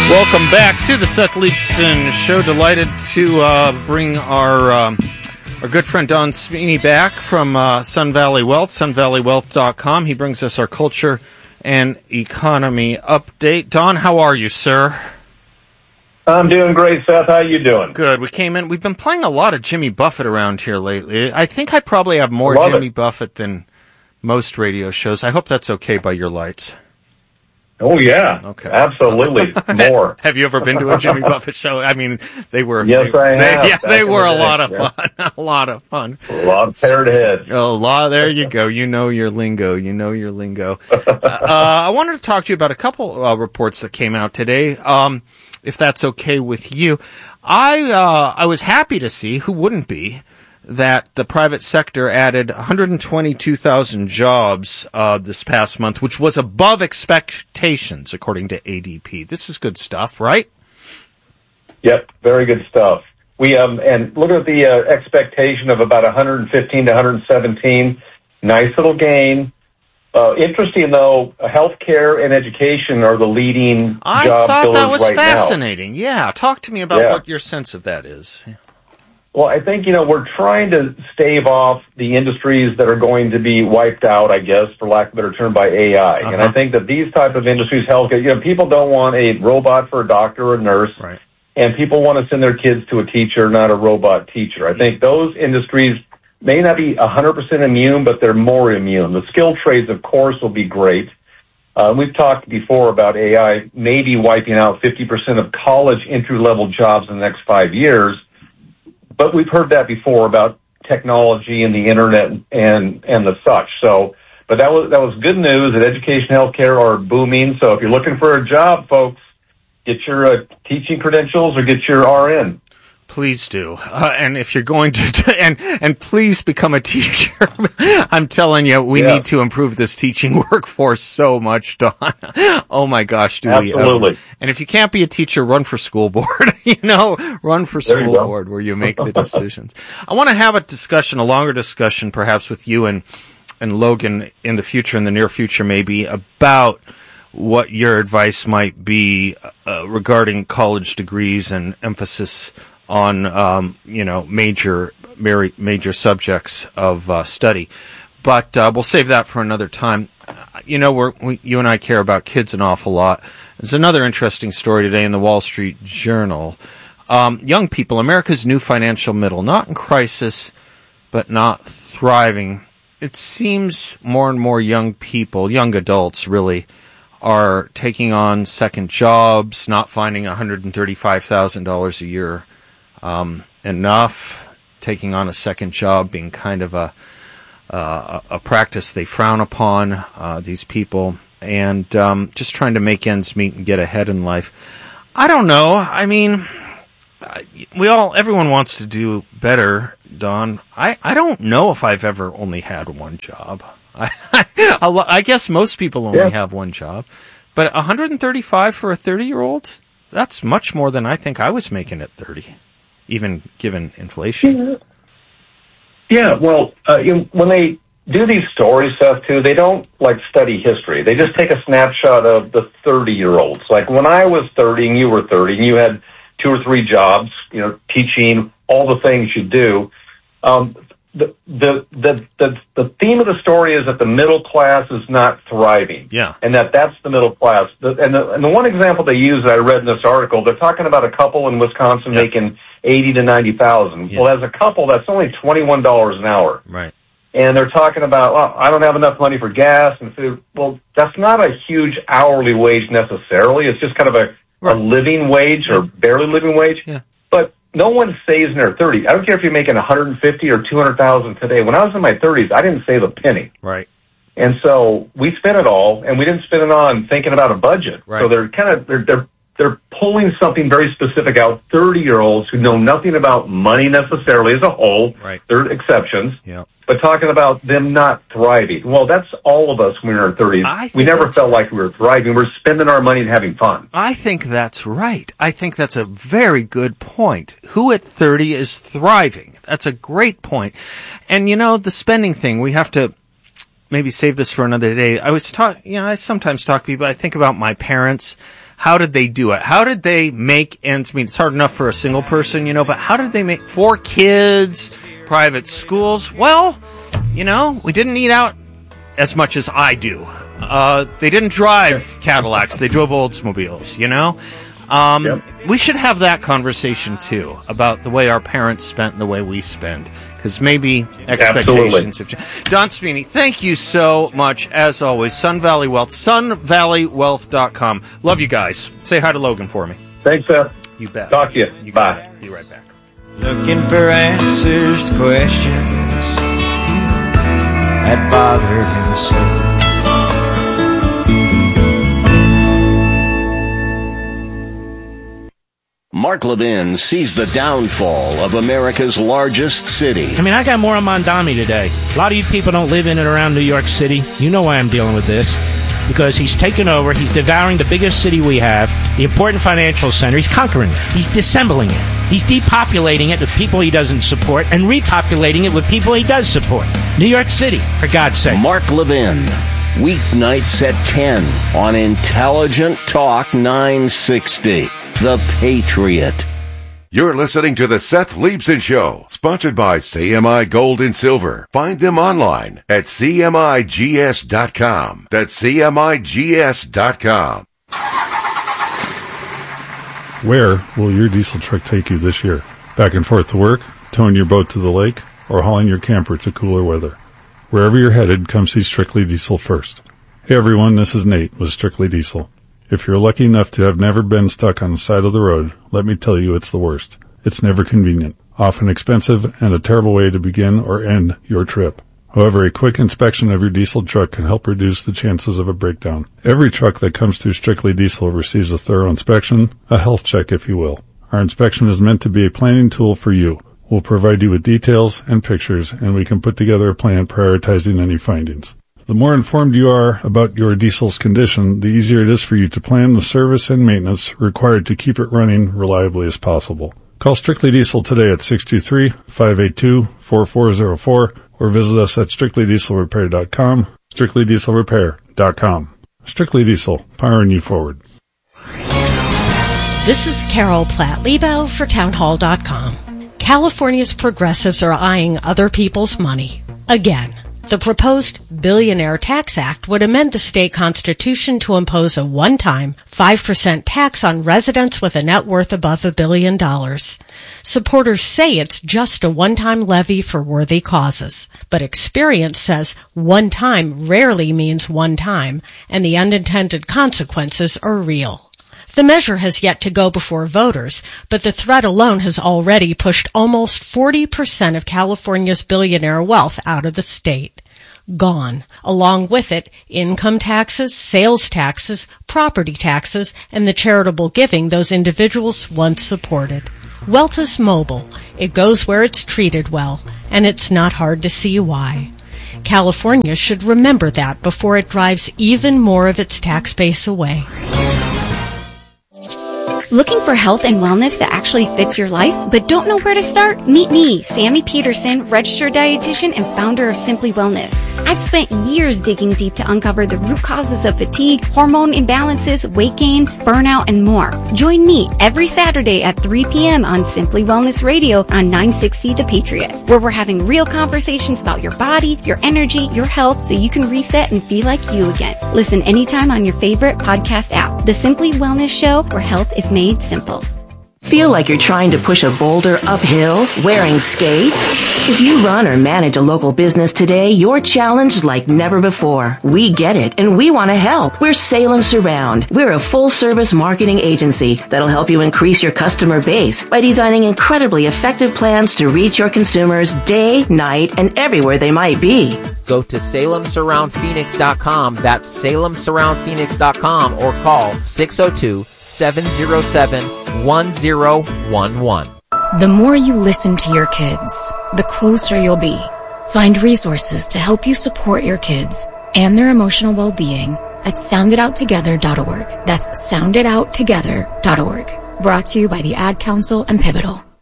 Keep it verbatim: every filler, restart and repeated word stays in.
Welcome back to the Seth Leibson Show. Delighted to uh, bring our um, our good friend Don Sweeney back from uh, Sun Valley Wealth, sun valley wealth dot com. He brings us our culture and economy update. Don, how are you, sir? I'm doing great, Seth. How you doing? Good. We came in. We've been playing a lot of Jimmy Buffett around here lately. I think I probably have more Love Jimmy it. Buffett than most radio shows. I hope that's okay by your lights. Oh, yeah. Okay. Absolutely. More. Have you ever been to a Jimmy Buffett show? I mean, they were. Yes, they, I have. They, yeah, Back they in were the a day. lot of Yeah. fun. A lot of fun. A lot of paired heads. A lot. There you go. You know your lingo. You know your lingo. uh, I wanted to talk to you about a couple uh, reports that came out today. Um, if that's okay with you, I uh, I was happy to see, who wouldn't be, that the private sector added one hundred twenty-two thousand jobs uh, this past month, which was above expectations, according to A D P. This is good stuff, right? Yep. Very good stuff. We um and look at the uh, expectation of about one hundred fifteen to one hundred seventeen. Nice little gain. Uh, interesting, though, healthcare and education are the leading I job thought fillers that was right fascinating. Yeah. Talk to me about Yeah. what your sense of that is. Well, I think, you know, we're trying to stave off the industries that are going to be wiped out, I guess, for lack of a better term, by A I. Uh-huh. And I think that these type of industries, healthcare, you know, people don't want a robot for a doctor or a nurse. Right. And people want to send their kids to a teacher, not a robot teacher. I think those industries may not be one hundred percent immune, but they're more immune. The skilled trades, of course, will be great. Uh, we've talked before about A I maybe wiping out fifty percent of college entry-level jobs in the next five years. But we've heard that before about technology and the internet and, and the such. So, but that was, that was good news that education and healthcare are booming. So if you're looking for a job, folks, get your uh, teaching credentials or get your R N. Please do. Uh, and if you're going to, and, and please become a teacher. I'm telling you, we Yeah. need to improve this teaching workforce so much, Don. Oh my gosh, do we Absolutely. ever. And if you can't be a teacher, run for school board, you know, run for There you school go. board where you make the decisions. I want to have a discussion, a longer discussion perhaps with you and, and Logan in the future, in the near future maybe, about what your advice might be uh, regarding college degrees and emphasis on, um, you know, major, major, major subjects of uh, study. But uh, we'll save that for another time. You know, we're, we, you and I care about kids an awful lot. There's another interesting story today in the Wall Street Journal. Um, young people, America's new financial middle, not in crisis, but not thriving. It seems more and more young people, young adults really, are taking on second jobs, not finding one hundred thirty-five thousand dollars a year Um, enough, taking on a second job being kind of a uh, a practice they frown upon, uh, these people, and um, just trying to make ends meet and get ahead in life. I don't know. I mean, we all, everyone wants to do better, Don. I, I don't know if I've ever only had one job. I, I guess most people only Yeah. have one job, but one hundred thirty-five for a thirty-year-old, that's much more than I think I was making at thirty. Even given inflation. Yeah, well, uh, you know, when they do these stories, Seth, too, they don't, like, study history. They just take a snapshot of the thirty-year-olds. Like, when I was thirty and you were thirty and you had two or three jobs, you know, teaching, all the things you do, um, the, the, the, the, the theme of the story is that the middle class is not thriving. Yeah. And that that's the middle class. The, and, the, and the one example they use that I read in this article, they're talking about a couple in Wisconsin Yeah. making eighty to ninety thousand. Yeah. Well, as a couple, that's only twenty-one dollars an hour. Right. And they're talking about, well, I don't have enough money for gas and food. Well, that's not a huge hourly wage necessarily. It's just kind of a, Right. a living wage Yeah. or barely living wage. Yeah. But no one saves in their thirties. I don't care if you're making one hundred fifty or two hundred thousand today. When I was in my thirties, I didn't save a penny. Right. And so we spent it all, and we didn't spend it on thinking about a budget. Right. So they're kind of they're they're they're pulling something very specific out. Thirty-year-olds who know nothing about money necessarily as a whole. Right. There are exceptions. Yeah. But talking about them not thriving. Well, that's all of us when we were in our thirties. I think We never that's felt right. like we were thriving. We were spending our money and having fun. I think that's right. I think that's a very good point. Who at thirty is thriving? That's a great point. And, you know, the spending thing, we have to maybe save this for another day. I was talk, you know, I sometimes talk to people, I think about my parents, how did they do it? How did they make ends meet? It's hard enough for a single person, you know, but how did they make four kids, private schools? Well, you know, we didn't eat out as much as I do. Uh, they didn't drive Cadillacs. They drove Oldsmobiles, you know? Um, yep. We should have that conversation, too, about the way our parents spent and the way we spend, because maybe expectations have changed. Don Sweeney, thank you so much, as always. Sun Valley Wealth, sun valley wealth dot com. Love you guys. Say hi to Logan for me. Thanks, Seth. You bet. Talk to you. you Bye. Be right back. Looking for answers to questions that bother him so. Mark Levin sees the downfall of America's largest city. I mean, I got more on Mondami today. A lot of you people don't live in and around New York City. You know why I'm dealing with this. Because he's taken over, he's devouring the biggest city we have, the important financial center. He's conquering it. He's dissembling it. He's depopulating it with people he doesn't support and repopulating it with people he does support. New York City, for God's sake. Mark Levin, weeknights at ten on Intelligent Talk nine sixty. The Patriot. You're listening to the Seth Leibson Show, sponsored by C M I Gold and Silver. Find them online at C M I G S dot com. That's C M I G S dot com. Where will your diesel truck take you this year? Back and forth to work, towing your boat to the lake, or hauling your camper to cooler weather? Wherever you're headed, come see Strictly Diesel first. Hey everyone, this is Nate with Strictly Diesel. If you're lucky enough to have never been stuck on the side of the road, let me tell you it's the worst. It's never convenient, often expensive, and a terrible way to begin or end your trip. However, a quick inspection of your diesel truck can help reduce the chances of a breakdown. Every truck that comes through Strictly Diesel receives a thorough inspection, a health check if you will. Our inspection is meant to be a planning tool for you. We'll provide you with details and pictures, and we can put together a plan prioritizing any findings. The more informed you are about your diesel's condition, the easier it is for you to plan the service and maintenance required to keep it running reliably as possible. Call Strictly Diesel today at six two three, five eight two, four four zero four or visit us at strictly diesel repair dot com, strictly diesel repair dot com. Strictly Diesel, powering you forward. This is Carol Platt-Liebau for townhall dot com. California's progressives are eyeing other people's money. Again. The proposed Billionaire Tax Act would amend the state constitution to impose a one-time five percent tax on residents with a net worth above a billion dollars. Supporters say it's just a one-time levy for worthy causes, but experience says one time rarely means one time, and the unintended consequences are real. The measure has yet to go before voters, but the threat alone has already pushed almost forty percent of California's billionaire wealth out of the state. Gone. Along with it, income taxes, sales taxes, property taxes, and the charitable giving those individuals once supported. Wealth is mobile. It goes where it's treated well, and it's not hard to see why. California should remember that before it drives even more of its tax base away. Looking for health and wellness that actually fits your life, but don't know where to start? Meet me, Sammy Peterson, registered dietitian and founder of Simply Wellness. I've spent years digging deep to uncover the root causes of fatigue, hormone imbalances, weight gain, burnout, and more. Join me every Saturday at three p.m. on Simply Wellness Radio on nine sixty The Patriot, where we're having real conversations about your body, your energy, your health, so you can reset and feel like you again. Listen anytime on your favorite podcast app. The Simply Wellness Show, where health is made simple. Feel like you're trying to push a boulder uphill wearing skates? If you run or manage a local business today, you're challenged like never before. We get it, and we want to help. We're Salem Surround. We're a full-service marketing agency that'll help you increase your customer base by designing incredibly effective plans to reach your consumers day, night, and everywhere they might be. Go to salem surround phoenix dot com. That's salem surround phoenix dot com or call six oh two, seven oh seven, one oh one one. The more you listen to your kids, the closer you'll be. Find resources to help you support your kids and their emotional well-being at sound it out together dot org. That's sound it out together dot org. Brought to you by the Ad Council and Pivotal.